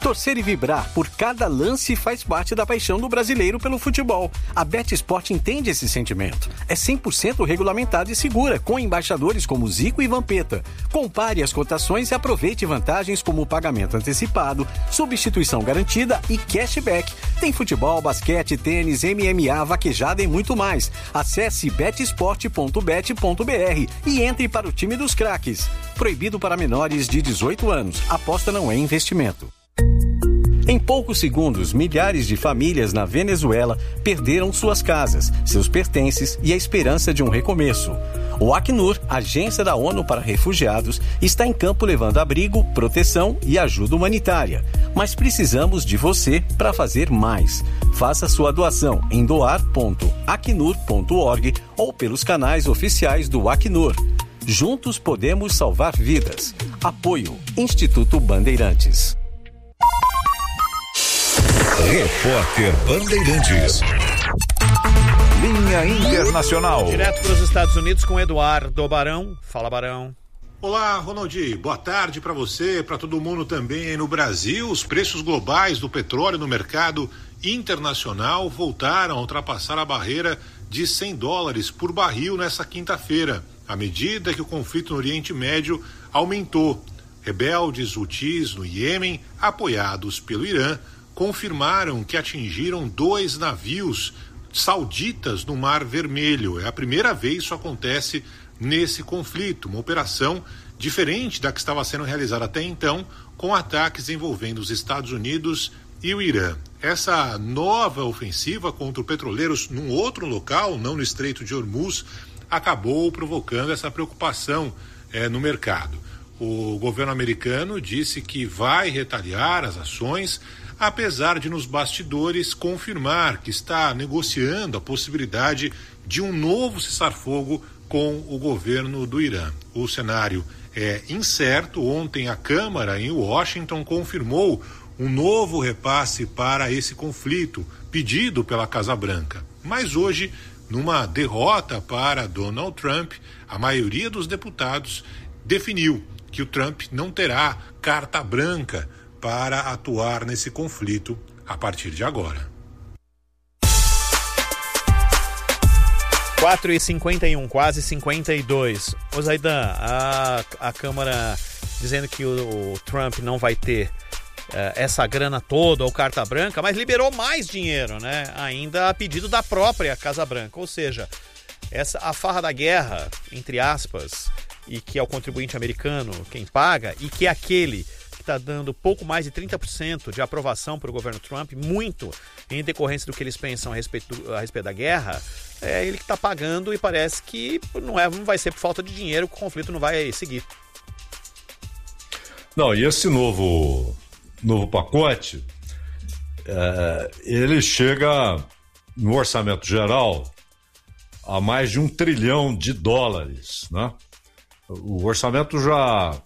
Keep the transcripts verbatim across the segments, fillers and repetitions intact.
Torcer e vibrar por cada lance faz parte da paixão do brasileiro pelo futebol. A BetSport entende esse sentimento. É cem por cento regulamentada e segura, com embaixadores como Zico e Vampeta. Compare as cotações e aproveite vantagens como pagamento antecipado, substituição garantida e cashback. Tem futebol, basquete, tênis, M M A, vaquejada e muito mais. Acesse betsport ponto bet ponto b r e entre para o time dos craques. Proibido para menores de dezoito anos. Aposta não é investimento. Em poucos segundos, milhares de famílias na Venezuela perderam suas casas, seus pertences e a esperança de um recomeço. O Acnur, agência da ONU para refugiados, está em campo levando abrigo, proteção e ajuda humanitária. Mas precisamos de você para fazer mais. Faça sua doação em doar ponto acnur ponto org ou pelos canais oficiais do Acnur. Juntos podemos salvar vidas. Apoio Instituto Bandeirantes. Repórter Bandeirantes. Linha Internacional. Direto para os Estados Unidos com Eduardo Barão. Fala, Barão. Olá, Ronaldi. Boa tarde para você, para todo mundo também aí no Brasil. Os preços globais do petróleo no mercado internacional voltaram a ultrapassar a barreira de cem dólares por barril nessa quinta-feira, à medida que o conflito no Oriente Médio aumentou. Rebeldes Houthis no Iêmen, apoiados pelo Irã, confirmaram que atingiram dois navios sauditas no Mar Vermelho. É a primeira vez que isso acontece nesse conflito, uma operação diferente da que estava sendo realizada até então, com ataques envolvendo os Estados Unidos e o Irã. Essa nova ofensiva contra petroleiros num outro local, não no Estreito de Hormuz, acabou provocando essa preocupação eh, no mercado. O governo americano disse que vai retaliar as ações, apesar de nos bastidores confirmar que está negociando a possibilidade de um novo cessar-fogo com o governo do Irã. O cenário é incerto. Ontem a Câmara em Washington confirmou um novo repasse para esse conflito, pedido pela Casa Branca. Mas hoje, numa derrota para Donald Trump, a maioria dos deputados definiu que o Trump não terá carta branca para atuar nesse conflito a partir de agora. quatro e cinquenta e um, quase cinquenta e dois. Ô Zaidan, a, a Câmara dizendo que o, o Trump não vai ter uh, essa grana toda ou carta branca, mas liberou mais dinheiro, né? Ainda a pedido da própria Casa Branca. Ou seja, essa, a farra da guerra, entre aspas, e que é o contribuinte americano quem paga, e que é aquele está dando pouco mais de trinta por cento de aprovação para o governo Trump, muito em decorrência do que eles pensam a respeito, a respeito da guerra, é ele que está pagando e parece que não, é, não vai ser por falta de dinheiro que o conflito não vai seguir. Não, e esse novo, novo pacote, é, ele chega no orçamento geral a mais de um trilhão de dólares, né? O orçamento já...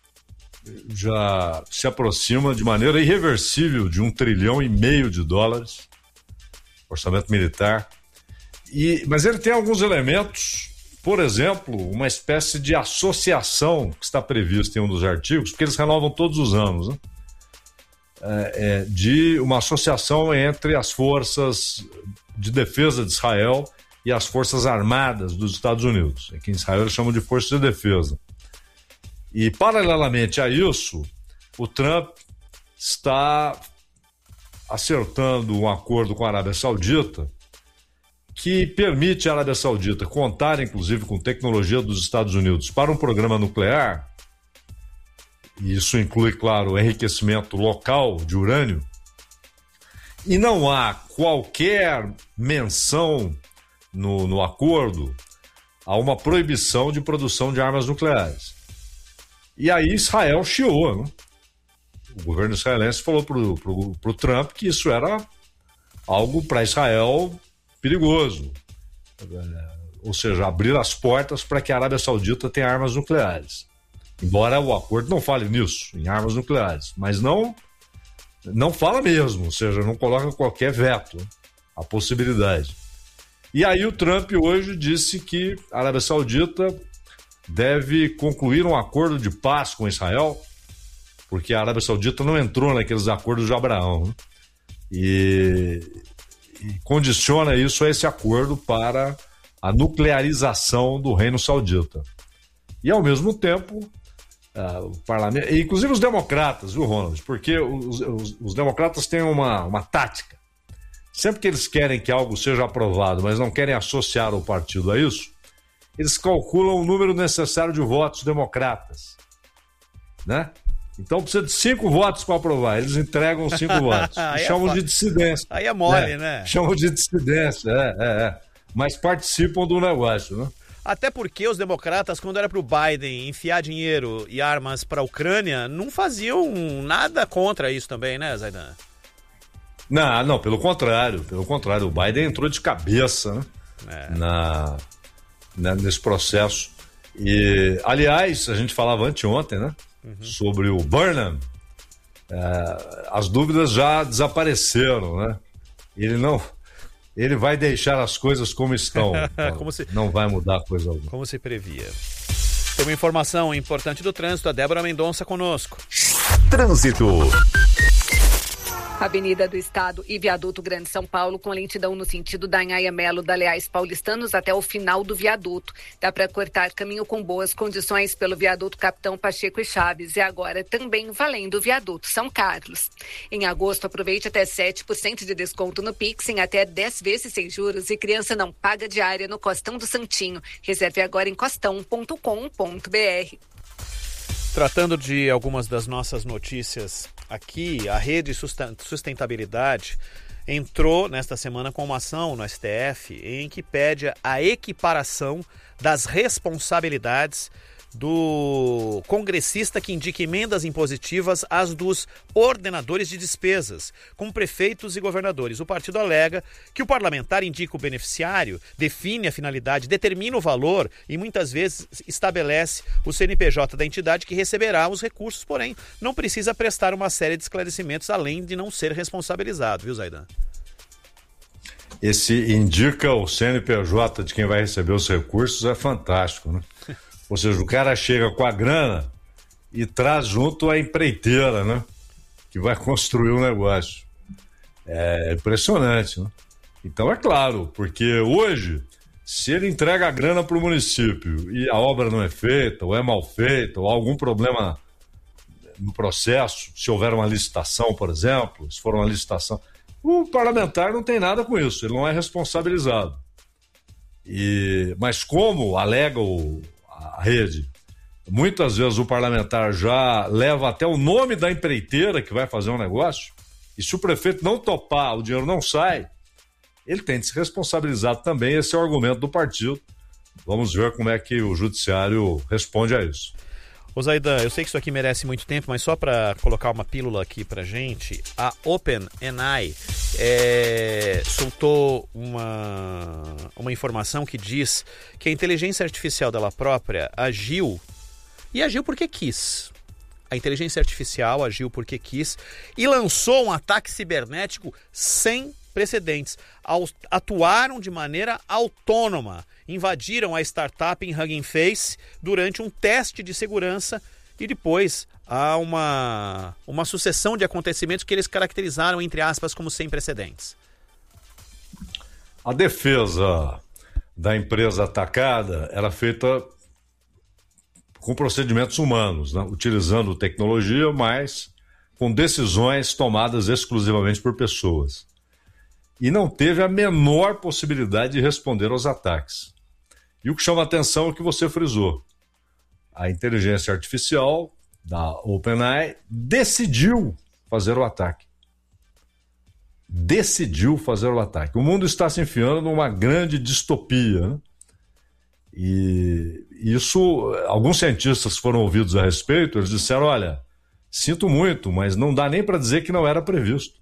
já se aproxima de maneira irreversível de um trilhão e meio de dólares, orçamento militar. E, mas ele tem alguns elementos, por exemplo, uma espécie de associação que está prevista em um dos artigos, porque eles renovam todos os anos, né? É, é, de uma associação entre as forças de defesa de Israel e as forças armadas dos Estados Unidos, que em Israel eles chamam de forças de defesa. E, paralelamente a isso, o Trump está acertando um acordo com a Arábia Saudita que permite à Arábia Saudita contar, inclusive, com tecnologia dos Estados Unidos para um programa nuclear, e isso inclui, claro, o enriquecimento local de urânio, e não há qualquer menção no, no acordo a uma proibição de produção de armas nucleares. E aí Israel chiou, né? O governo israelense falou pro, pro, pro Trump que isso era algo para Israel perigoso. Ou seja, abrir as portas para que a Arábia Saudita tenha armas nucleares. Embora o acordo não fale nisso, em armas nucleares. Mas não, não fala mesmo, ou seja, não coloca qualquer veto, a possibilidade. E aí o Trump hoje disse que a Arábia Saudita deve concluir um acordo de paz com Israel, porque a Arábia Saudita não entrou naqueles acordos de Abraão, né? e, e condiciona isso a esse acordo para a nuclearização do Reino Saudita. E, ao mesmo tempo, uh, o parlamento, inclusive os democratas, viu, Ronald? Porque os, os, os democratas têm uma, uma tática. Sempre que eles querem que algo seja aprovado, mas não querem associar o partido a isso, eles calculam o número necessário de votos democratas, né? Então precisa de cinco votos para aprovar, eles entregam cinco votos. E chamam é de dissidência. Aí é mole, né? né? Chamam de dissidência, é, é, é. Mas participam do negócio, né? Até porque os democratas, quando era para o Biden enfiar dinheiro e armas para a Ucrânia, não faziam nada contra isso também, né, Zaidan? Não, não, pelo contrário, pelo contrário, o Biden entrou de cabeça, né? É. Na, né, nesse processo. E, aliás, a gente falava anteontem, né? Uhum. Sobre o Burnham, é, as dúvidas já desapareceram, né? Ele não, ele vai deixar as coisas como estão, como se, não vai mudar coisa alguma. Como se previa. Tem uma informação importante do trânsito, a Débora Mendonça conosco. Trânsito. Avenida do Estado e Viaduto Grande São Paulo com lentidão no sentido da Anhaia Melo da Leais Paulistanos até o final do viaduto. Dá para cortar caminho com boas condições pelo viaduto Capitão Pacheco e Chaves e agora também valendo o viaduto São Carlos. Em agosto, aproveite até sete por cento de desconto no Pix em até dez vezes sem juros e criança não paga diária no Costão do Santinho. Reserve agora em costão ponto com ponto b r. Tratando de algumas das nossas notícias aqui, a Rede Sustentabilidade entrou nesta semana com uma ação no S T F em que pede a equiparação das responsabilidades do congressista que indica emendas impositivas às dos ordenadores de despesas, como prefeitos e governadores. O partido alega que o parlamentar indica o beneficiário, define a finalidade, determina o valor e muitas vezes estabelece o C N P J da entidade que receberá os recursos, porém não precisa prestar uma série de esclarecimentos além de não ser responsabilizado, viu, Zaidan? Esse indica o C N P J de quem vai receber os recursos é fantástico, né? Ou seja, o cara chega com a grana e traz junto a empreiteira, né? Que vai construir o um negócio. É impressionante, né? Então é claro, porque hoje, se ele entrega a grana para o município e a obra não é feita, ou é mal feita, ou há algum problema no processo, se houver uma licitação, por exemplo, se for uma licitação, o parlamentar não tem nada com isso, ele não é responsabilizado. E, mas como alega o a rede, muitas vezes o parlamentar já leva até o nome da empreiteira que vai fazer um negócio, e se o prefeito não topar, o dinheiro não sai, ele tem de se responsabilizar também. Esse é o argumento do partido. Vamos ver como é que o judiciário responde a isso. Ô Zaidan, eu sei que isso aqui merece muito tempo, mas só para colocar uma pílula aqui pra gente, a OpenAI é, soltou uma, uma informação que diz que a inteligência artificial dela própria agiu, e agiu porque quis. A inteligência artificial agiu porque quis e lançou um ataque cibernético sem precedentes. Atuaram de maneira autônoma, invadiram a startup em Hugging Face durante um teste de segurança e depois há uma, uma sucessão de acontecimentos que eles caracterizaram, entre aspas, como sem precedentes. A defesa da empresa atacada era feita com procedimentos humanos, né? Utilizando tecnologia, mas com decisões tomadas exclusivamente por pessoas. E não teve a menor possibilidade de responder aos ataques. E o que chama a atenção é o que você frisou. A inteligência artificial da OpenAI decidiu fazer o ataque. Decidiu fazer o ataque. O mundo está se enfiando numa grande distopia, né? E isso, alguns cientistas foram ouvidos a respeito, eles disseram, olha, sinto muito, mas não dá nem para dizer que não era previsto.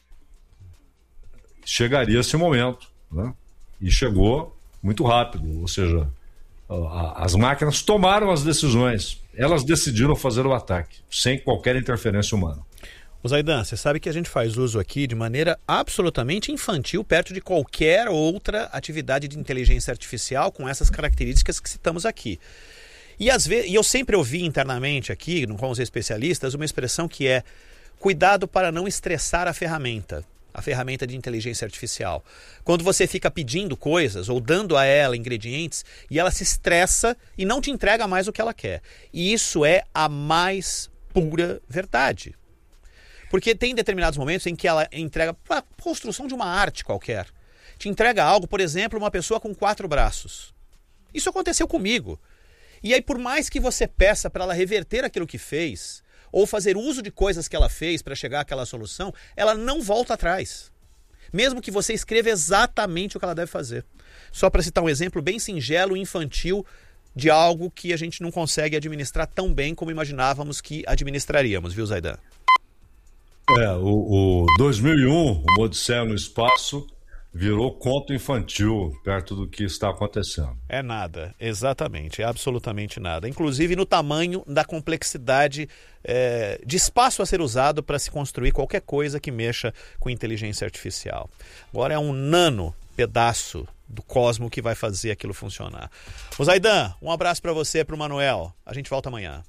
Chegaria esse momento, né? E chegou muito rápido, ou seja, a, as máquinas tomaram as decisões, elas decidiram fazer o ataque, sem qualquer interferência humana. O Zaidan, você sabe que a gente faz uso aqui de maneira absolutamente infantil, perto de qualquer outra atividade de inteligência artificial com essas características que citamos aqui. E, às vezes, e eu sempre ouvi internamente aqui, com os especialistas, uma expressão que é cuidado para não estressar a ferramenta. A ferramenta de inteligência artificial. Quando você fica pedindo coisas ou dando a ela ingredientes e ela se estressa e não te entrega mais o que ela quer. E isso é a mais pura verdade. Porque tem determinados momentos em que ela entrega a construção de uma arte qualquer. Te entrega algo, por exemplo, uma pessoa com quatro braços. Isso aconteceu comigo. E aí, por mais que você peça para ela reverter aquilo que fez, ou fazer uso de coisas que ela fez para chegar àquela solução, ela não volta atrás. Mesmo que você escreva exatamente o que ela deve fazer. Só para citar um exemplo bem singelo e infantil de algo que a gente não consegue administrar tão bem como imaginávamos que administraríamos, viu, Zaidan? É, o, o dois mil e um, o Odisseia no Espaço, virou conto infantil perto do que está acontecendo. É nada, exatamente, é absolutamente nada. Inclusive no tamanho da complexidade é, de espaço a ser usado para se construir qualquer coisa que mexa com inteligência artificial. Agora é um nano pedaço do cosmo que vai fazer aquilo funcionar. Ô Zaidan, um abraço para você e para o Manuel. A gente volta amanhã.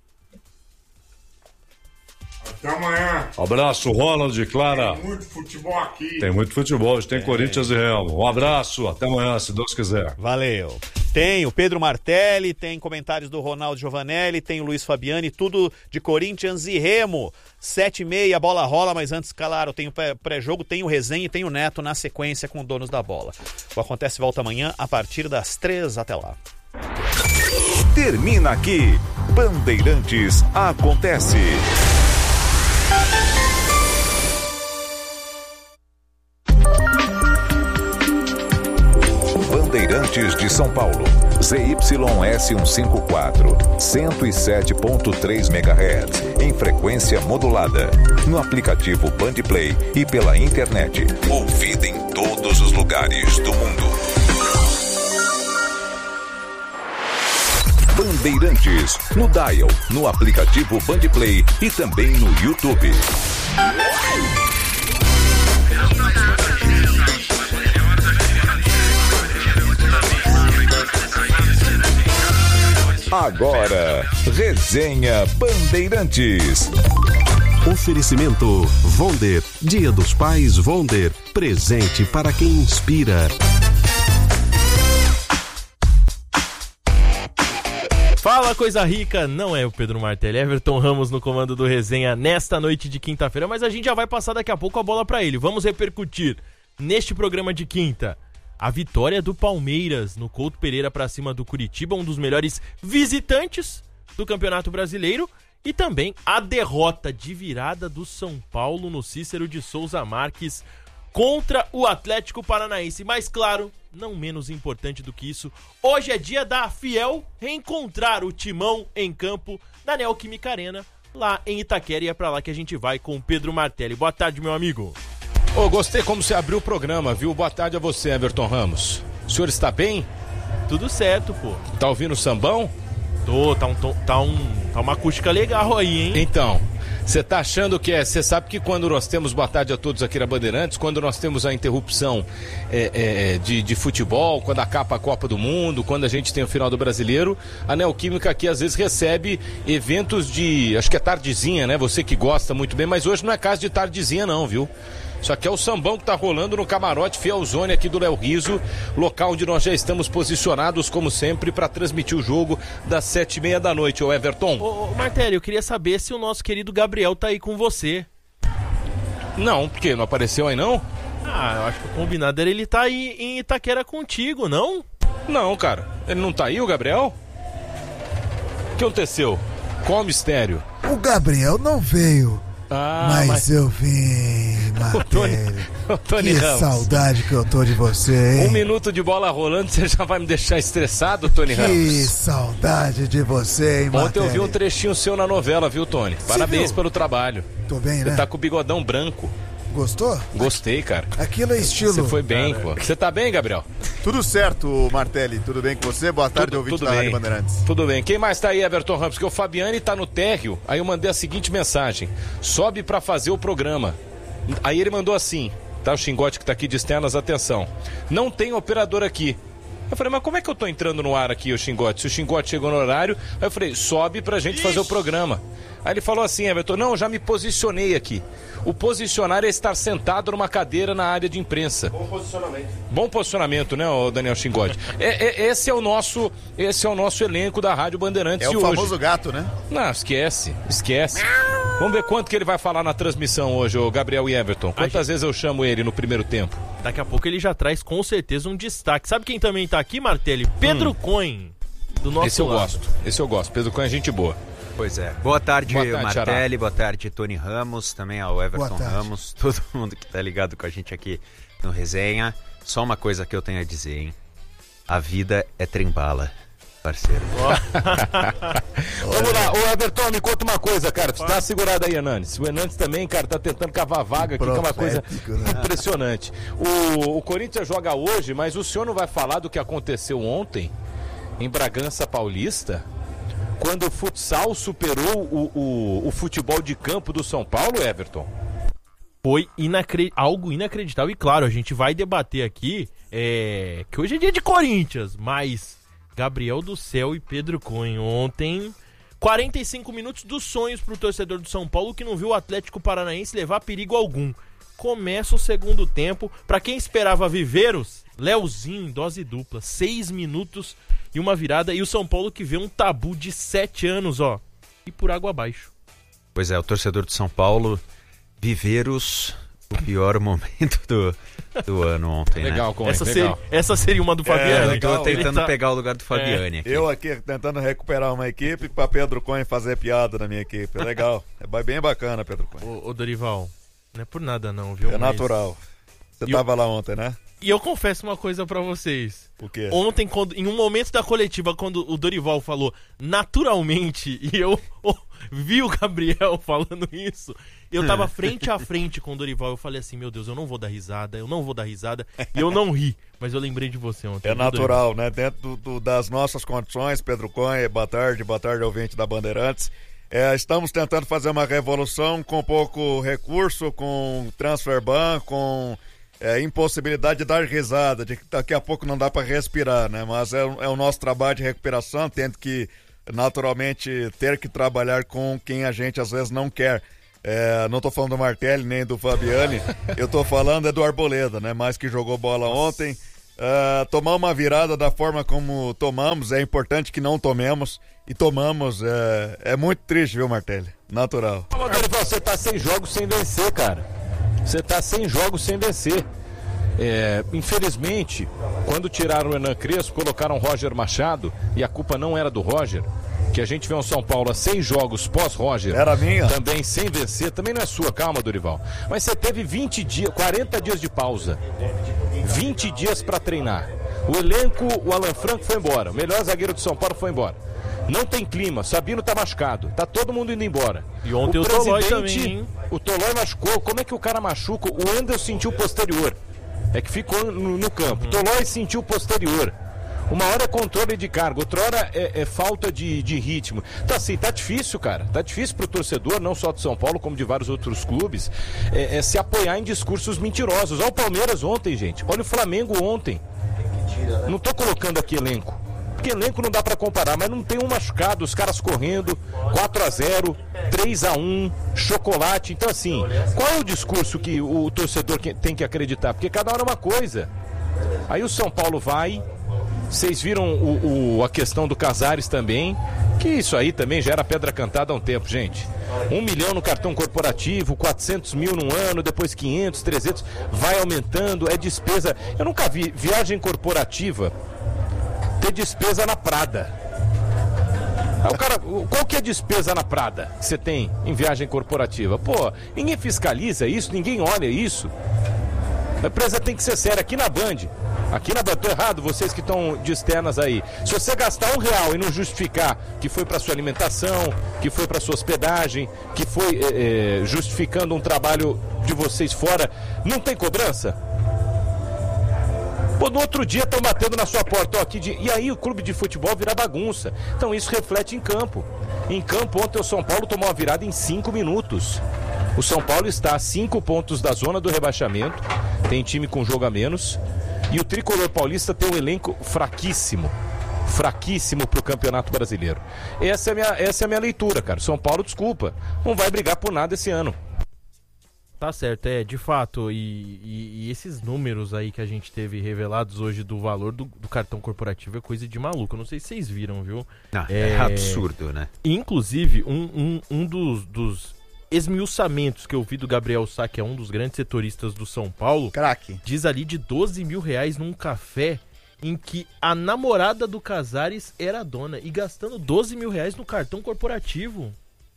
Até amanhã. Abraço, Ronald e Clara. Tem muito futebol aqui. Tem muito futebol, hoje tem é. Corinthians e Real. Um abraço, até amanhã, se Deus quiser. Valeu. Tem o Pedro Martelli, tem comentários do Ronaldo Giovanelli, tem o Luiz Fabiani, tudo de Corinthians e Remo. Sete e meia, a bola rola, mas antes, claro, tem o pré-jogo, tem o Resenha e tem o Neto na sequência com donos da bola. O Acontece volta amanhã a partir das três. Até lá. Termina aqui. Bandeirantes Acontece. Bandeirantes de São Paulo, Z Y S cento e cinquenta e quatro, cento e sete ponto três megahertz, em frequência modulada, no aplicativo Bandplay e pela internet, ouvida em todos os lugares do mundo. Bandeirantes, no Dial, no aplicativo Bandplay e também no YouTube. Agora, Resenha Bandeirantes. Oferecimento Vonder, Dia dos Pais Vonder, presente para quem inspira. Fala, coisa rica, não é o Pedro Martelli, Everton Ramos no comando do Resenha nesta noite de quinta-feira, mas a gente já vai passar daqui a pouco a bola para ele. Vamos repercutir neste programa de quinta a vitória do Palmeiras no Couto Pereira para cima do Curitiba, um dos melhores visitantes do Campeonato Brasileiro, e também a derrota de virada do São Paulo no Cícero de Souza Marques contra o Atlético Paranaense. Mas claro, não menos importante do que isso, hoje é dia da Fiel reencontrar o Timão em campo na Neoquímica Arena, lá em Itaquera, e é pra lá que a gente vai com o Pedro Martelli. Boa tarde, meu amigo. Ô, oh, gostei como você abriu o programa, viu? Boa tarde a você, Everton Ramos. O senhor está bem? Tudo certo, pô. Tá ouvindo o sambão? Tô, tá, um, tá, um, tá uma acústica legal aí, hein? Então, você tá achando que é... Você sabe que quando nós temos, boa tarde a todos aqui na Bandeirantes, quando nós temos a interrupção é, é, de, de futebol, quando acaba a Copa do Mundo, quando a gente tem o final do Brasileiro, a Neoquímica aqui às vezes recebe eventos de... Acho que é tardezinha, né? Você que gosta muito bem, mas hoje não é caso de tardezinha não, viu? Isso aqui é o sambão que tá rolando no camarote Fielzone aqui do Léo Riso, local onde nós já estamos posicionados, como sempre, para transmitir o jogo das sete e meia da noite, ô Everton. Ô, ô Martelli, eu queria saber se o nosso querido Gabriel tá aí com você. Não, porque não apareceu aí não? Ah, eu acho que o combinado era ele tá aí em Itaquera contigo, não? Não, cara, ele não tá aí, o Gabriel? O que aconteceu? Qual o mistério? O Gabriel não veio. Ah, mas, mas eu vim, Martelli. Que Ramos. Saudade que eu tô de você, hein? Um minuto de bola rolando, você já vai me deixar estressado, Tony que Ramos? Que saudade de você, hein, Martelli? Ontem eu vi um trechinho seu na novela, viu, Tony? Parabéns pelo trabalho. Tô bem, você né? Tá com o bigodão branco. Gostou? Gostei, cara. Aquilo é estilo. Você foi bem, pô. Você tá bem, Gabriel? Tudo certo, Martelli. Tudo bem com você? Boa tarde, tudo, ouvinte tudo da bem. Rádio Bandeirantes. Tudo bem. Quem mais tá aí, Everton Ramos? Porque o Fabiani tá no térreo. Aí eu mandei a seguinte mensagem: sobe pra fazer o programa. Aí ele mandou assim, tá? O Xingote que tá aqui de externas, atenção. Não tem operador aqui. Eu falei, mas como é que eu tô entrando no ar aqui, o Xingote? Se o Xingote chegou no horário, aí eu falei, sobe pra gente Ixi. fazer o programa. Aí ele falou assim, Everton, não, eu já me posicionei aqui. O posicionar é estar sentado numa cadeira na área de imprensa. Bom posicionamento. Bom posicionamento, né, Daniel Xingote? é, é, esse, é o nosso, esse é o nosso elenco da Rádio Bandeirantes é de hoje. É o famoso hoje. gato, né? Não, esquece, esquece. Vamos ver quanto que ele vai falar na transmissão hoje, o Gabriel e Everton. Quantas gente... vezes eu chamo ele no primeiro tempo? Daqui a pouco ele já traz com certeza um destaque. Sabe quem também tá aqui, Martelli? Pedro hum. Cohen, do nosso Esse eu lado. gosto, esse eu gosto. Pedro Cohen é gente boa. Pois é. Boa tarde, boa tarde Martelli, Xará. boa tarde, Tony Ramos, também ao Everton Ramos, todo mundo que tá ligado com a gente aqui no Resenha. Só uma coisa que eu tenho a dizer, hein? A vida é trem-bala, parceiro. Vamos lá, ô Everton, me conta uma coisa, cara. Você dá uma segurada aí, Hernandes. O Hernandes também, cara, tá tentando cavar vaga aqui, que é uma coisa né? impressionante. O, o Corinthians joga hoje, mas o senhor não vai falar do que aconteceu ontem em Bragança Paulista? Quando o futsal superou o, o, o futebol de campo do São Paulo, Everton? Foi inacre... algo inacreditável. E claro, a gente vai debater aqui é... que hoje é dia de Corinthians, mas Gabriel do Céu e Pedro Cohen ontem, quarenta e cinco minutos dos sonhos pro torcedor do São Paulo que não viu o Atlético Paranaense levar perigo algum. Começa o segundo tempo. Pra quem esperava Viveiros, Leozinho em dose dupla, seis minutos e uma virada, e o São Paulo que vê um tabu de sete anos, ó, e por água abaixo. Pois é, o torcedor do São Paulo, Viveiros, o pior momento do, do ano ontem, legal, né? Cohen, essa, legal. Ser, essa seria uma do Fabiano. É, eu tô tentando tá... pegar o lugar do Fabiani é, aqui. Eu aqui tentando recuperar uma equipe para Pedro Cohen fazer piada na minha equipe. Legal, é bem bacana, Pedro Cohen. Ô, ô Dorival, não é por nada não, viu? É mas... natural. Você e tava eu... lá ontem, né? E eu confesso uma coisa pra vocês. O quê? Ontem, quando, em um momento da coletiva, quando o Dorival falou naturalmente, e eu oh, vi o Gabriel falando isso, eu tava frente a frente com o Dorival. Eu falei assim, meu Deus, eu não vou dar risada, eu não vou dar risada. E eu não ri, mas eu lembrei de você ontem. É natural, né? Dentro do, do, das nossas condições, Pedro Cohen, boa tarde, boa tarde, ouvinte da Bandeirantes. É, estamos tentando fazer uma revolução com pouco recurso, com transfer ban, com... É, impossibilidade de dar risada, de que daqui a pouco não dá para respirar, né? Mas é, é o nosso trabalho de recuperação, tendo que naturalmente ter que trabalhar com quem a gente às vezes não quer. É, não tô falando do Martelli nem do Fabiani, eu tô falando é do Arboleda, né? Mais que jogou bola ontem. Uh, tomar uma virada da forma como tomamos, é importante que não tomemos e tomamos, é, é muito triste, viu, Martelli? Natural. Você tá sem jogos sem vencer, cara. Você tá sem jogos sem vencer. É, infelizmente, quando tiraram o Hernan Crespo, colocaram o Roger Machado, e a culpa não era do Roger, que a gente vê um São Paulo a seis jogos pós-Roger. Era minha. Também sem vencer, também não é sua, calma, Dorival. Mas você teve vinte dias, quarenta dias de pausa. vinte dias para treinar. O elenco, o Alan Franco foi embora. O melhor zagueiro de São Paulo foi embora. Não tem clima, Sabino tá machucado, tá todo mundo indo embora. E ontem o, o Tolói também, hein? O Tolói machucou, como é que o cara machuca? O Anderson sentiu o posterior, é que ficou no, no campo. Uhum. O Tolói sentiu o posterior. Uma hora é controle de carga, outra hora é, é falta de, de ritmo. Então assim, tá difícil, cara. Tá difícil pro torcedor, não só de São Paulo, como de vários outros clubes, é, é se apoiar em discursos mentirosos. Olha o Palmeiras ontem, gente. Olha o Flamengo ontem. Não tô colocando aqui elenco. Porque elenco não dá pra comparar, mas não tem um machucado, os caras correndo, quatro a zero, três a um, chocolate. Então assim, qual é o discurso que o torcedor tem que acreditar? Porque cada hora é uma coisa. Aí o São Paulo vai, vocês viram o, o, a questão do Casares também, que isso aí também já era pedra cantada há um tempo, gente. Um milhão no cartão corporativo, quatrocentos mil num ano, depois quinhentos, trezentos, vai aumentando, é despesa. Eu nunca vi viagem corporativa ter despesa na Prada. O cara, qual que é a despesa na Prada que você tem em viagem corporativa? Pô, ninguém fiscaliza isso, ninguém olha isso. A empresa tem que ser séria. Aqui na Band, aqui na Band, tô errado, vocês que estão de externas aí. Se você gastar um real e não justificar que foi para sua alimentação, que foi para sua hospedagem, que foi é, é, justificando um trabalho de vocês fora, não tem cobrança? Pô, no outro dia estão batendo na sua porta, ó, aqui de... e aí o clube de futebol vira bagunça. Então isso reflete em campo. Em campo, ontem o São Paulo tomou uma virada em cinco minutos. O São Paulo está a cinco pontos da zona do rebaixamento, tem time com jogo a menos, E o Tricolor Paulista tem um elenco fraquíssimo. Fraquíssimo pro Campeonato Brasileiro. Essa é a minha, essa é a minha leitura, cara. São Paulo, desculpa, não vai brigar por nada esse ano. Tá certo, é, de fato, e, e, e esses números aí que a gente teve revelados hoje do valor do, do cartão corporativo é coisa de maluco, eu não sei se vocês viram, viu? Não, é, é absurdo, né? Inclusive, um, um, um dos, dos esmiuçamentos que eu vi do Gabriel Sá, que é um dos grandes setoristas do São Paulo, craque, diz ali de doze mil reais num café em que a namorada do Casares era a dona, e gastando doze mil reais no cartão corporativo.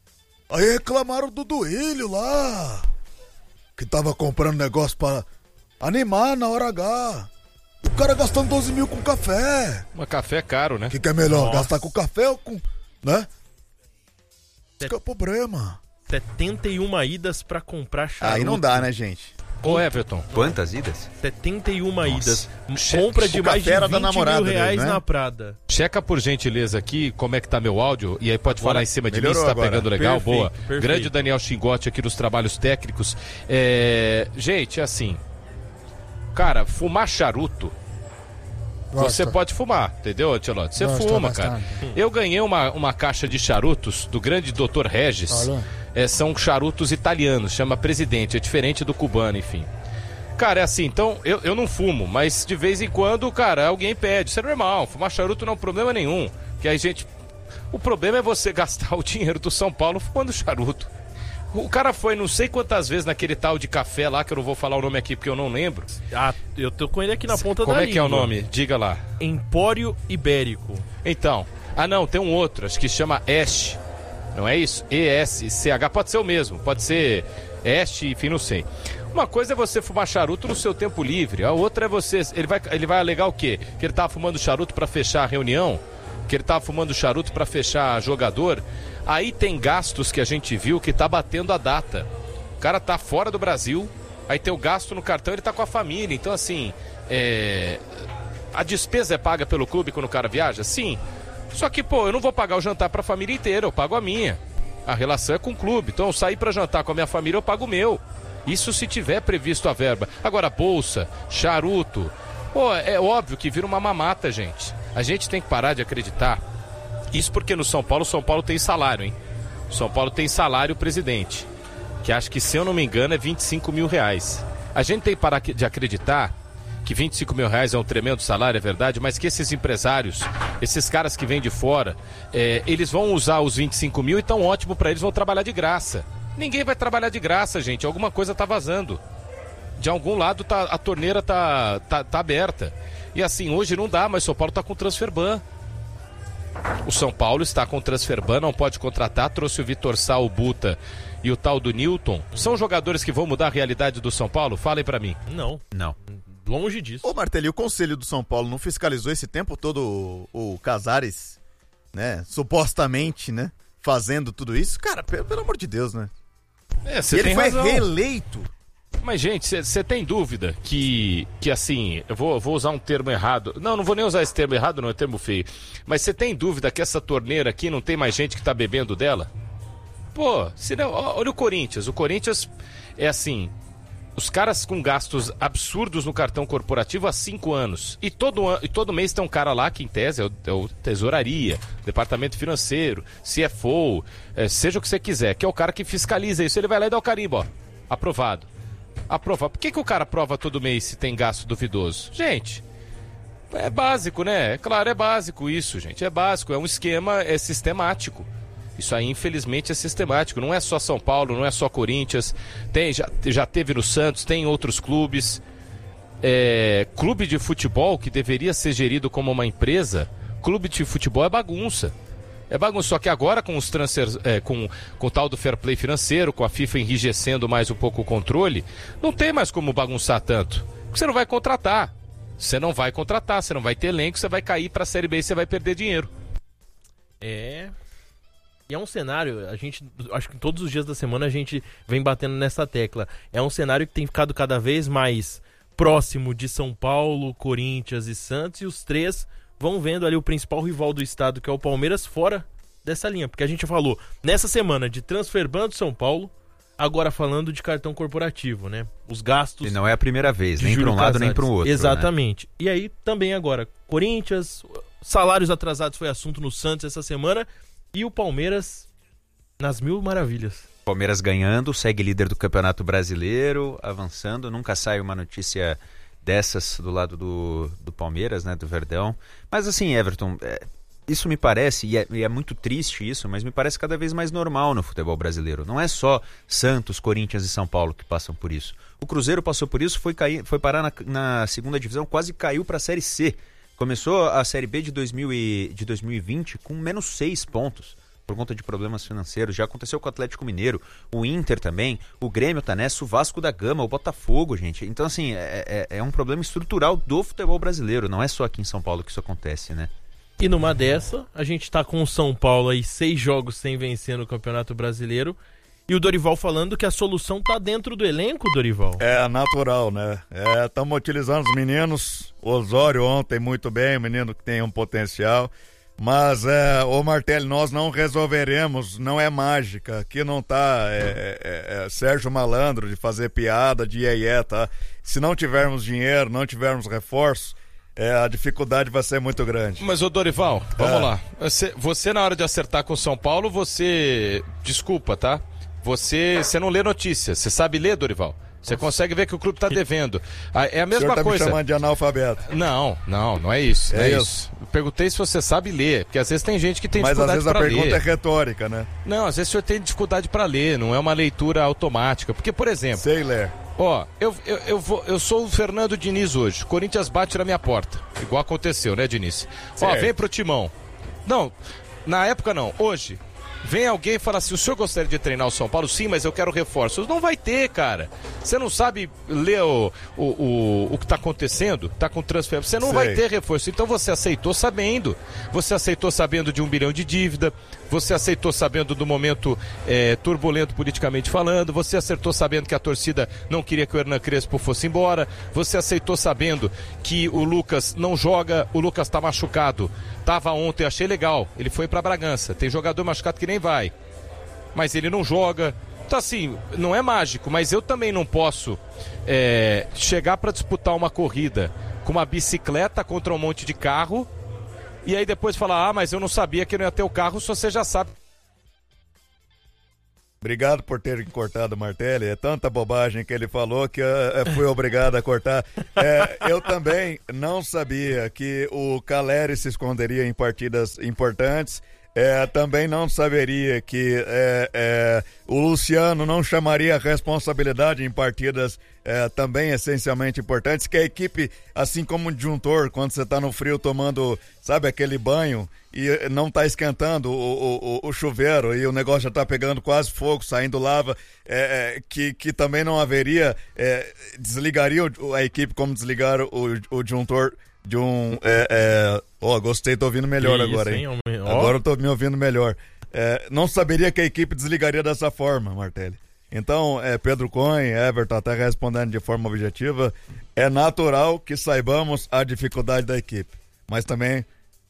Aí reclamaram do Duílio lá, que tava comprando negócio pra animar na hora H. O cara gastando doze mil com café. Mas café é caro, né? O que, que é melhor, Nossa. gastar com café ou com... né? Esse que é o problema. setenta e uma idas pra comprar charuto. Aí não dá, né, gente? Ô, Everton. Quantas idas? setenta e uma Nossa. idas. Compra de O mais de café era vinte da namorada mil reais dele, né? na Prada. Checa por gentileza aqui como é que tá meu áudio e aí pode falar em cima de mim se tá agora. pegando legal. Perfeito, Boa. perfeito. Grande Daniel Xingotti aqui nos trabalhos técnicos. É... Gente, é assim. Cara, fumar charuto. Gosta. Você pode fumar, entendeu, Ancelotti? Você Gosta fuma, bastante. cara. Eu ganhei uma, uma caixa de charutos do grande doutor Regis. Olha. É, são charutos italianos, chama Presidente, é diferente do cubano, enfim. Cara, é assim, então, eu, eu não fumo, mas de vez em quando, cara, alguém pede. Isso é normal, fumar charuto não é um problema nenhum. Que aí, gente, o problema é você gastar o dinheiro do São Paulo fumando charuto. O cara foi não sei quantas vezes naquele tal de café lá, que eu não vou falar o nome aqui porque eu não lembro. Ah, eu tô com ele aqui na ponta Como da é língua. que é o nome? Diga lá. Empório Ibérico. Então, ah não, tem um outro, acho que chama Este. Não é isso? E S C H, pode ser o mesmo, pode ser Este, enfim, não sei. Uma coisa é você fumar charuto no seu tempo livre, a outra é você, ele vai, ele vai alegar o quê? Que ele tava fumando charuto pra fechar a reunião? Que ele tava fumando charuto pra fechar jogador? Aí tem gastos que a gente viu que tá batendo a data. O cara tá fora do Brasil, aí tem o gasto no cartão, ele tá com a família, então assim, é... a despesa é paga pelo clube quando o cara viaja? Sim. Só que, pô, eu não vou pagar o jantar pra família inteira, eu pago a minha. A relação é com o clube. Então, eu sair pra jantar com a minha família, eu pago o meu. Isso se tiver previsto a verba. Agora, bolsa, charuto, pô, é óbvio que vira uma mamata, gente. A gente tem que parar de acreditar. Isso porque no São Paulo, o São Paulo tem salário, hein? O São Paulo tem salário presidente, que acho que, se eu não me engano, é vinte e cinco mil reais. A gente tem que parar de acreditar que vinte e cinco mil reais é um tremendo salário, é verdade, mas que esses empresários, esses caras que vêm de fora, é, eles vão usar os vinte e cinco mil e tão ótimo pra eles, vão trabalhar de graça. Ninguém vai trabalhar de graça, gente, alguma coisa tá vazando. De algum lado tá, a torneira tá, tá, tá aberta. E assim, hoje não dá, mas o São Paulo tá com transfer ban. O São Paulo está com transfer ban, não pode contratar, trouxe o Vitor Sá, o Buta e o tal do Newton. São jogadores que vão mudar a realidade do São Paulo? Falem pra mim. Não. Não. Longe disso. Ô, Martelli, o Conselho do São Paulo não fiscalizou esse tempo todo o, o Casares, né? Supostamente, né? Fazendo tudo isso? Cara, pelo, pelo amor de Deus, né? É, e ele foi razão. reeleito. Mas, gente, você tem dúvida que, que assim, eu vou, vou usar um termo errado. Não, não vou nem usar esse termo errado, não, é termo feio. Mas você tem dúvida que essa torneira aqui não tem mais gente que tá bebendo dela? Pô, se não, olha o Corinthians. O Corinthians é assim, os caras com gastos absurdos no cartão corporativo há cinco anos. E todo, an... e todo mês tem um cara lá que, em tese, é o, é o tesouraria, departamento financeiro, C F O, é, seja o que você quiser, que é o cara que fiscaliza isso. Ele vai lá e dá o carimbo, ó. Aprovado. Aprovado. Por que, que o cara aprova todo mês se tem gasto duvidoso? Gente, é básico, né? É claro, é básico isso, gente. É básico, é um esquema, é sistemático. Isso aí, infelizmente, é sistemático. Não é só São Paulo, não é só Corinthians. Tem, já, já teve no Santos, tem outros clubes. É, clube de futebol que deveria ser gerido como uma empresa, clube de futebol é bagunça. É bagunça, só que agora com os transfers, é, com, com o tal do fair play financeiro, com a FIFA enrijecendo mais um pouco o controle, não tem mais como bagunçar tanto. Porque você não vai contratar. Você não vai contratar, você não vai ter elenco, você vai cair para a Série B e você vai perder dinheiro. É... E é um cenário, a gente, acho que todos os dias da semana a gente vem batendo nessa tecla. É um cenário que tem ficado cada vez mais próximo de São Paulo, Corinthians e Santos, e os três vão vendo ali o principal rival do estado, que é o Palmeiras, fora dessa linha. Porque a gente falou, nessa semana, de transfer ban do São Paulo, agora falando de cartão corporativo, né? Os gastos... E não é a primeira vez, nem para um lado nem para o outro. Exatamente. Né? E aí também agora, Corinthians, salários atrasados foi assunto no Santos essa semana e o Palmeiras nas mil maravilhas. Palmeiras ganhando, segue líder do Campeonato Brasileiro, avançando, nunca sai uma notícia dessas do lado do, do Palmeiras, né, do Verdão. Mas assim, Everton, é, isso me parece, e é, e é muito triste isso, mas me parece cada vez mais normal no futebol brasileiro. Não é só Santos, Corinthians e São Paulo que passam por isso. O Cruzeiro passou por isso, foi, cair, foi parar na, na segunda divisão, quase caiu para a Série C. Começou a Série B de, dois mil e, de dois mil e vinte com menos seis pontos. Por conta de problemas financeiros. Já aconteceu com o Atlético Mineiro, o Inter também, o Grêmio tá nessa, o Vasco da Gama, o Botafogo, gente. Então, assim, é, é, é um problema estrutural do futebol brasileiro, não é só aqui em São Paulo que isso acontece, né? E numa dessa, a gente tá com o São Paulo aí, seis jogos sem vencer no Campeonato Brasileiro, e o Dorival falando que a solução tá dentro do elenco, Dorival. É natural, né? Estamos é, utilizando os meninos, o Osório ontem muito bem, o menino que tem um potencial. Mas, é, ô Martelli, nós não resolveremos, não é mágica. Aqui não tá é, é, é, Sérgio Malandro de fazer piada, de iê-iê, tá? Se não tivermos dinheiro, não tivermos reforço, é, a dificuldade vai ser muito grande. Mas, ô Dorival, vamos é. lá. Você, você, na hora de acertar com o São Paulo, você... Desculpa, tá? Você, você não lê notícias. Você sabe ler, Dorival? Você consegue ver que o clube está devendo. É a mesma o senhor tá coisa. me chamando de analfabeto. Não, não, não é isso. É, não é isso. isso. Eu perguntei se você sabe ler, porque às vezes tem gente que tem Mas dificuldade para ler. Mas às vezes a pergunta ler. é retórica, né? Não, às vezes o senhor tem dificuldade para ler, não é uma leitura automática. Porque, por exemplo... Sei ler. Ó, eu, eu, eu, vou, eu sou o Fernando Diniz hoje. Corinthians bate na minha porta. Igual aconteceu, né, Diniz? Certo. Ó, vem pro Timão. Não, na época não. Hoje... Vem alguém e fala assim, o senhor gostaria de treinar o São Paulo? Sim, mas eu quero reforços. Não vai ter, cara. Você não sabe ler o, o, o, o que está acontecendo? Está com transfer. Você não Sei. vai ter reforço. Então você aceitou sabendo. Você aceitou sabendo de um bilhão de dívida. Você aceitou sabendo do momento é, turbulento politicamente falando. Você aceitou sabendo que a torcida não queria que o Hernan Crespo fosse embora. Você aceitou sabendo que o Lucas não joga. O Lucas está machucado. Tava ontem, achei legal. Ele foi para Bragança. Tem jogador machucado que nem vai. Mas ele não joga. Então assim, não é mágico, mas eu também não posso é, chegar para disputar uma corrida com uma bicicleta contra um monte de carro e aí depois falar, ah, mas eu não sabia que não ia ter o carro, se você já sabe. Obrigado por terem cortado o Martelli. É tanta bobagem que ele falou que eu, eu fui obrigado a cortar. É, eu também não sabia que o Caleri se esconderia em partidas importantes. É, também não saberia que é, é, o Luciano não chamaria a responsabilidade em partidas é, também essencialmente importantes, que a equipe, assim como um disjuntor, quando você está no frio tomando, sabe, aquele banho e não está esquentando o, o, o chuveiro e o negócio já está pegando quase fogo, saindo lava, é, é, que, que também não haveria, é, desligaria a equipe como desligaram o, o disjuntor de um... É, é, ó, gostei, tô ouvindo melhor isso, agora, hein? hein? Agora eu tô me ouvindo melhor. É, não saberia que a equipe desligaria dessa forma, Martelli. Então, é, Pedro Cunha, Everton, até respondendo de forma objetiva, é natural que saibamos a dificuldade da equipe, mas também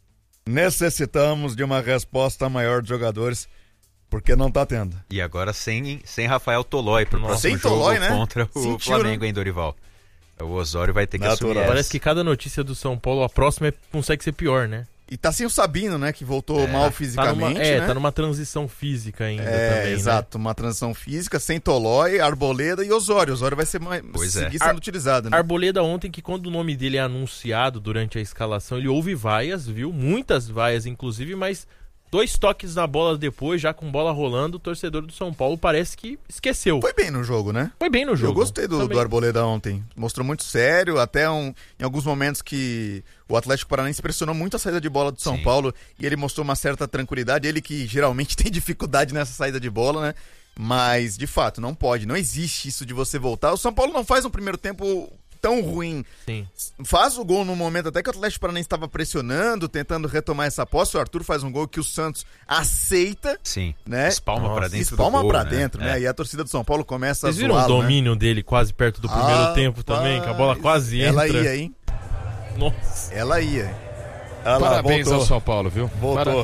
necessitamos de uma resposta maior dos jogadores, porque não tá tendo. E agora sem, sem Rafael Tolói pro próximo sem jogo Tolói, né? contra o Sentiu, Flamengo, né? hein, Dorival? O Osório vai ter que Natural. assumir. Parece que cada notícia do São Paulo, a próxima é, consegue ser pior, né? E tá sem o Sabino, né? Que voltou É, mal Tá fisicamente, numa, é, né? tá numa transição física ainda É, também, exato, uma transição física, sem Tolói, Arboleda e Osório. Osório vai ser mais, Pois é. seguir sendo Ar- utilizado, né? né? Arboleda ontem, que quando o nome dele é anunciado durante a escalação, ele houve vaias, viu? Muitas vaias, inclusive, mas dois toques na bola depois, já com bola rolando, o torcedor do São Paulo parece que esqueceu. Foi bem no jogo, né? Foi bem no jogo. Eu gostei do, Também. do Arboleda ontem. Mostrou muito sério, até um, em alguns momentos que o Atlético Paranaense pressionou muito a saída de bola do São Sim. Paulo e ele mostrou uma certa tranquilidade. Ele que geralmente tem dificuldade nessa saída de bola, né? Mas, de fato, não pode. Não existe isso de você voltar. O São Paulo não faz um primeiro tempo tão ruim. Sim. Faz o gol no momento até que o Atlético Paranaense estava pressionando, tentando retomar essa posse. O Arthur faz um gol que o Santos aceita. Sim. Né? Espalma pra dentro Espalma do gol, pra né? dentro, né? É. E a torcida do São Paulo começa Vocês a viram o zoá-lo, né? domínio dele quase perto do primeiro Ah, tempo também? Que a bola quase ela entra. ia, hein? Nossa. Ela ia. Ah lá, Parabéns voltou. ao São Paulo, viu? Voltou.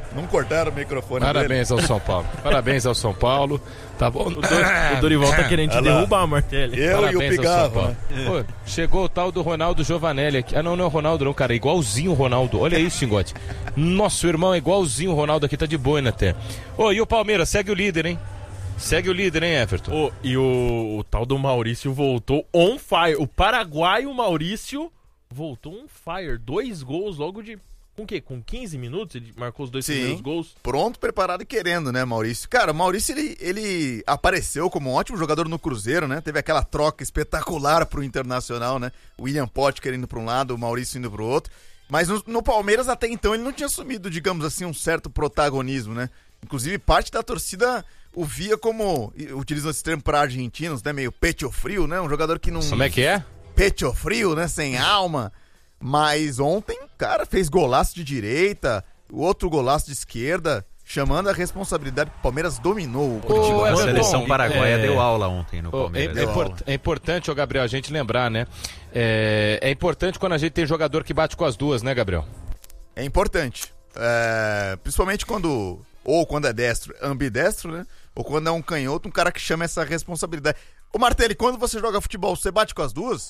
Não cortaram o microfone Parabéns dele. ao São Paulo. Parabéns ao São Paulo. Tá bom. O, Do, o Dorival tá querendo te derrubar, Martelli. Eu Parabéns e o Pigarro. né? Pô, chegou o tal do Ronaldo Giovanelli aqui. Ah, não, não é o Ronaldo não, cara. É igualzinho o Ronaldo. Olha isso, Xingote. Nosso irmão é igualzinho o Ronaldo aqui. Tá de boina até. Ô, e o Palmeiras? Segue o líder, hein? Segue o líder, hein, Everton? Oh, e o, o tal do Maurício voltou on fire. O paraguaio Maurício voltou on fire. Dois gols logo de... Com o quê? Com quinze minutos? Ele marcou os dois Sim, primeiros gols? Pronto, preparado e querendo, né, Maurício? Cara, o Maurício, ele, ele apareceu como um ótimo jogador no Cruzeiro, né? Teve aquela troca espetacular pro Internacional, né? O William Potker indo pra um lado, o Maurício indo pro outro. Mas no, no Palmeiras, até então, ele não tinha assumido, digamos assim, um certo protagonismo, né? Inclusive, parte da torcida o via como, utilizando esse termo para argentinos, né? Meio pecho frio, né? Um jogador que não... Como é que é? Pecho frio, né? Sem alma. Mas ontem, cara, fez golaço de direita, o outro golaço de esquerda, chamando a responsabilidade que o Palmeiras dominou o Curitiba. A seleção paraguaia é... deu aula ontem no oh, Palmeiras. É, é, import, é importante, ô Gabriel, a gente lembrar, né? É, é importante quando a gente tem jogador que bate com as duas, né, Gabriel? É importante. É, principalmente quando, ou quando é destro, ambidestro, né? Ou quando é um canhoto, um cara que chama essa responsabilidade. Ô Martelli, quando você joga futebol, você bate com as duas?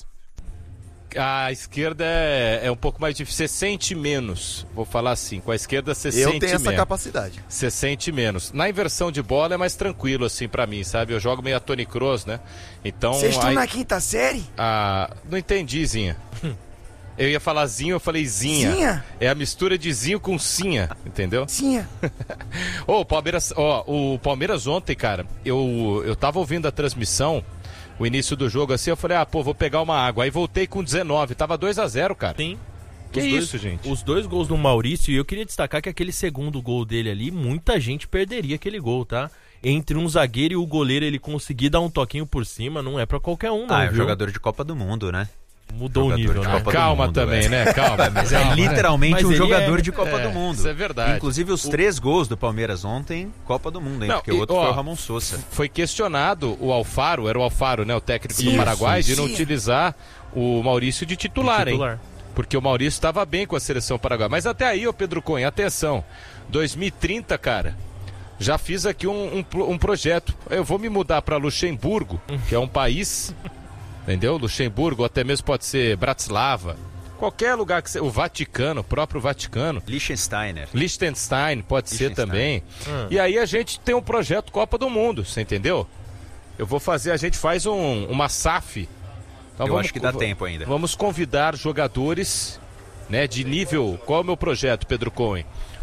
A esquerda é, é um pouco mais difícil, você sente menos, vou falar assim, com a esquerda você sente menos. Eu tenho essa capacidade. Você sente menos. Na inversão de bola é mais tranquilo assim pra mim, sabe? Eu jogo meio a Toni Kroos, né? Então... Vocês estão aí... na quinta série? Ah, não entendi, Zinha. Eu ia falar Zinho, eu falei Zinha. Zinha? É a mistura de Zinho com Cinha, entendeu? Zinha. Ô, oh, Palmeiras, ó, oh, o Palmeiras ontem, cara, eu, eu tava ouvindo a transmissão, o início do jogo assim, eu falei, ah, pô, vou pegar uma água. Aí voltei com dezenove, tava dois a zero, cara. Sim. Que os isso, dois, gente? Os dois gols do Maurício, e eu queria destacar que aquele segundo gol dele ali, muita gente perderia aquele gol, tá? Entre um zagueiro e o goleiro, ele conseguir dar um toquinho por cima, não é pra qualquer um, não, Ah, é um viu? jogador de Copa do Mundo, né? Mudou jogador o nível, de né? Copa Calma do Mundo, também, é. né? Calma. Mas calma, é literalmente Mas um ele jogador é- de Copa é, do Mundo. isso é verdade. Inclusive os O- três gols do Palmeiras ontem, Copa do Mundo, hein? Não, Porque o e, outro ó, foi o Ramon Sousa. Foi questionado o Alfaro, era o Alfaro, né? O técnico do Isso, Paraguai, de isso. não utilizar o Maurício de titular, De titular. hein? Porque o Maurício estava bem com a seleção paraguaia. Mas até aí, ô Pedro Cunha, atenção. dois mil e trinta, cara, já fiz aqui um, um, um projeto. Eu vou me mudar para Luxemburgo, que é um país, entendeu? Luxemburgo, ou até mesmo pode ser Bratislava. Qualquer lugar que você... O Vaticano, o próprio Vaticano. Liechtensteiner. Liechtenstein, pode ser Liechtenstein. também. Hum. E aí a gente tem um projeto Copa do Mundo, você entendeu? Eu vou fazer, a gente faz um, uma S A F. Então Eu vamos, acho que dá tempo ainda. Vamos convidar jogadores, né, de nível... Qual é o meu projeto, Pedro Cohen?